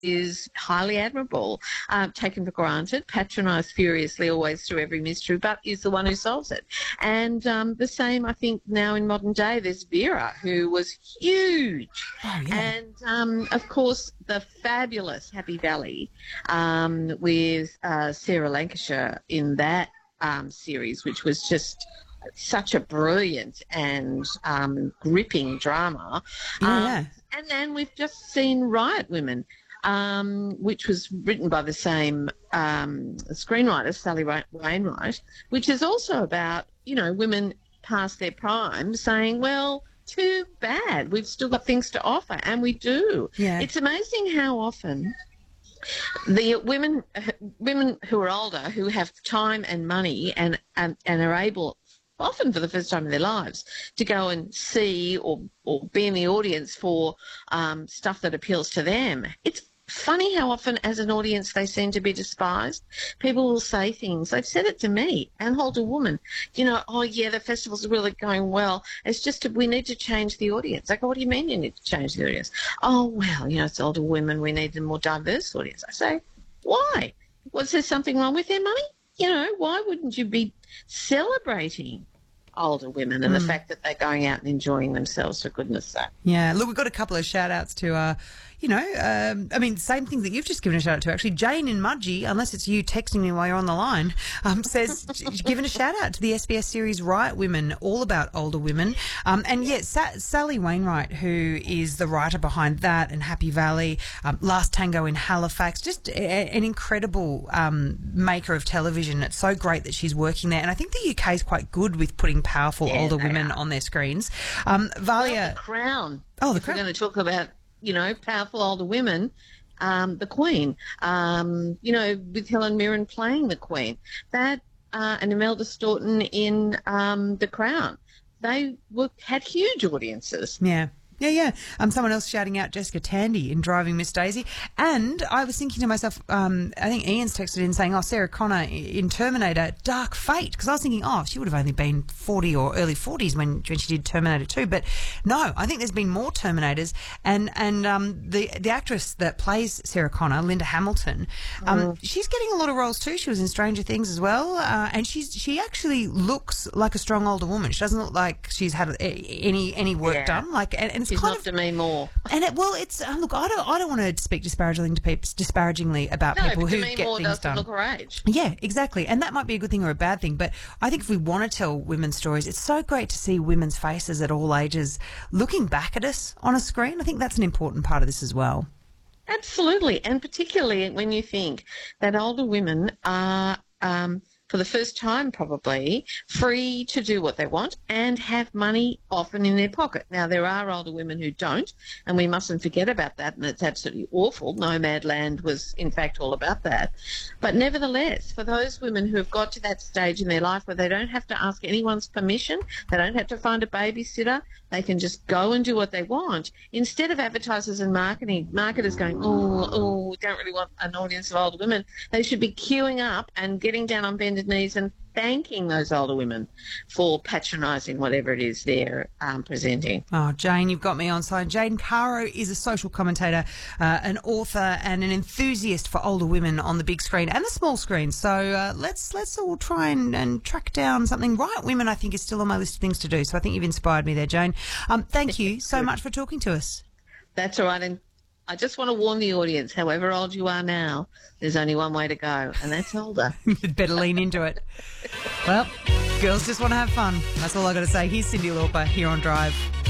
is highly admirable, taken for granted, patronised furiously always through every mystery, but is the one who solves it. And the same, I think, now in modern day, there's Vera, who was huge. Oh, yeah. And, of course, the fabulous Happy Valley with Sarah Lancashire in that series, which was just such a brilliant and gripping drama. Yeah. And then we've just seen Riot Women, which was written by the same screenwriter, Sally Wainwright, which is also about, women past their prime saying, well, too bad, we've still got things to offer, and we do. Yeah. It's amazing how often the women who are older, who have time and money and are able, often for the first time in their lives, to go and see or be in the audience for stuff that appeals to them. It's funny how often as an audience they seem to be despised. People will say things, they've said it to me, an older woman, oh yeah, the festival's really going well, it's just we need to change the audience. I go, what do you mean you need to change the audience? Oh, well, it's older women, we need a more diverse audience. I say, why? Was there something wrong with their money? Why wouldn't you be celebrating older women and the fact that they're going out and enjoying themselves, for goodness sake? Yeah, look, we've got a couple of shout-outs to, same thing that you've just given a shout-out to, actually. Jane in Mudgee, unless it's you texting me while you're on the line, says, given a shout-out to the SBS series Riot Women, all about older women. And, yes, Sally Wainwright, who is the writer behind that and Happy Valley, Last Tango in Halifax, just an incredible maker of television. It's so great that she's working there. And I think the UK is quite good with putting powerful older women on their screens. Valia... The Crown. Oh, The If Crown. we're going to talk about, powerful older women, the Queen, with Helen Mirren playing the Queen. That and Imelda Staunton in The Crown. They had huge audiences. Yeah. Yeah. Someone else shouting out Jessica Tandy in Driving Miss Daisy. And I was thinking to myself, I think Ian's texted in saying, Sarah Connor in Terminator, Dark Fate. Because I was thinking, she would have only been 40 or early 40s when she did Terminator 2. But no, I think there's been more Terminators. And the actress that plays Sarah Connor, Linda Hamilton, she's getting a lot of roles too. She was in Stranger Things as well. And she actually looks like a strong older woman. She doesn't look like she's had any work done. And it's She's kind not of Demi Moore. And it's look, I don't want to speak disparagingly about people who Demi get Moore things doesn't done. look her age. Yeah, exactly, and that might be a good thing or a bad thing. But I think if we want to tell women's stories, it's so great to see women's faces at all ages looking back at us on a screen. I think that's an important part of this as well. Absolutely, and particularly when you think that older women are, for the first time probably, free to do what they want and have money often in their pocket. Now, there are older women who don't, and we mustn't forget about that, and it's absolutely awful. Nomadland was, in fact, all about that. But nevertheless, for those women who have got to that stage in their life where they don't have to ask anyone's permission, they don't have to find a babysitter, they can just go and do what they want, instead of advertisers and marketers going, we don't really want an audience of older women, they should be queuing up and getting down on bended knees and thanking those older women for patronising whatever it is they're presenting. Oh, Jane, you've got me on side. Jane Caro is a social commentator, an author and an enthusiast for older women on the big screen and the small screen. So let's all try and track down something. Riot Women, I think, is still on my list of things to do. So I think you've inspired me there, Jane. Thank you so much for talking to us. That's all right. And I just want to warn the audience, however old you are now, there's only one way to go, and that's older. You'd better lean into it. Well, girls just want to have fun. That's all I got to say. Here's Cyndi Lauper here on Drive.